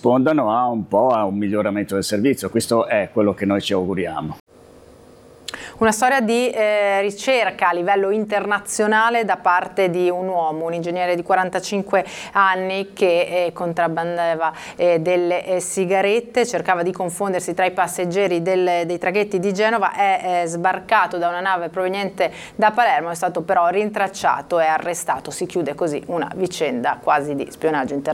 corrispondano a un po' a un miglioramento del servizio. Questo è quello che noi ci auguriamo. Una storia di ricerca a livello internazionale da parte di un uomo, un ingegnere di 45 anni che contrabbandava delle sigarette, cercava di confondersi tra i passeggeri dei traghetti di Genova, è sbarcato da una nave proveniente da Palermo, è stato però rintracciato e arrestato. Si chiude così una vicenda quasi di spionaggio internazionale.